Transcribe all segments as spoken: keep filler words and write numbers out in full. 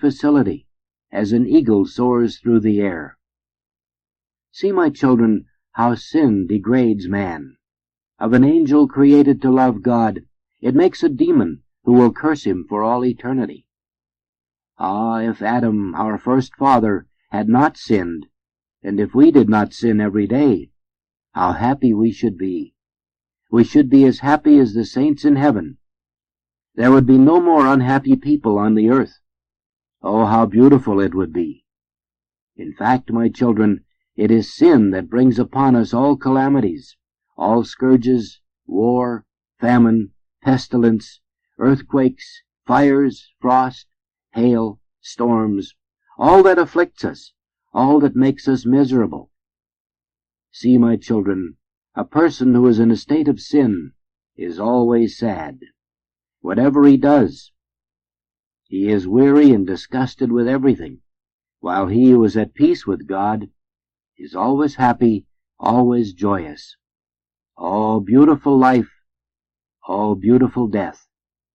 facility, as an eagle soars through the air. See, my children, how sin degrades man. Of an angel created to love God, it makes a demon who will curse him for all eternity. Ah, if Adam, our first father, had not sinned, and if we did not sin every day, how happy we should be. We should be as happy as the saints in heaven. There would be no more unhappy people on the earth. Oh, how beautiful it would be. In fact, my children, it is sin that brings upon us all calamities, all scourges, war, famine, pestilence, earthquakes, fires, frost, hail, storms, all that afflicts us, all that makes us miserable. See, my children, a person who is in a state of sin is always sad. Whatever he does, he is weary and disgusted with everything, while he who is at peace with God is always happy, always joyous. Oh, beautiful life! Oh, beautiful death!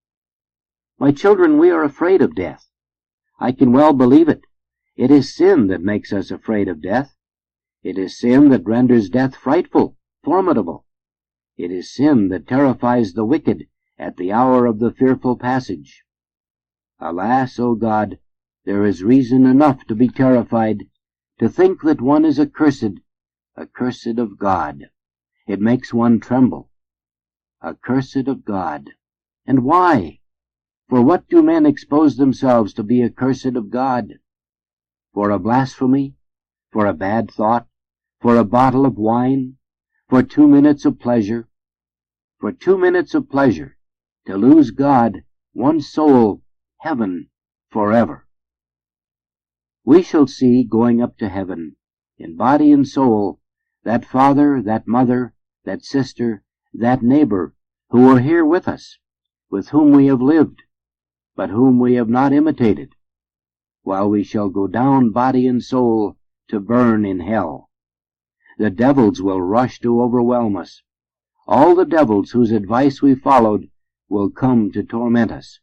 My children, we are afraid of death. I can well believe it. It is sin that makes us afraid of death. It is sin that renders death frightful, formidable. It is sin that terrifies the wicked at the hour of the fearful passage. Alas, O God, there is reason enough to be terrified, to think that one is accursed, accursed of God. It makes one tremble. Accursed of God. And why? For what do men expose themselves to be accursed of God? For a blasphemy? For a bad thought? For a bottle of wine? For two minutes of pleasure? For two minutes of pleasure, to lose God, one's soul, heaven, forever. We shall see, going up to heaven, in body and soul, that father, that mother, that sister, that neighbor, who were here with us, with whom we have lived, but whom we have not imitated, while we shall go down body and soul to burn in hell. The devils will rush to overwhelm us. All the devils whose advice we followed will come to torment us.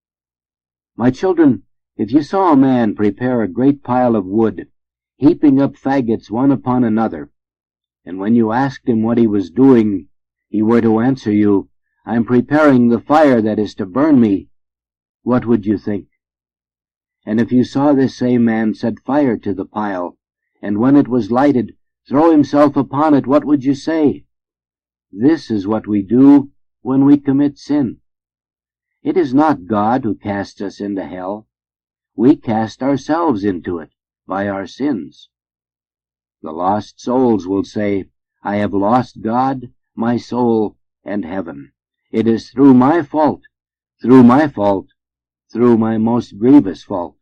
My children, if you saw a man prepare a great pile of wood, heaping up faggots one upon another, and when you asked him what he was doing, he were to answer you, "I am preparing the fire that is to burn me," what would you think? And if you saw this same man set fire to the pile, and when it was lighted, throw himself upon it, what would you say? This is what we do when we commit sin. It is not God who casts us into hell. We cast ourselves into it by our sins. The lost souls will say, "I have lost God, my soul, and heaven. It is through my fault, through my fault, through my most grievous fault."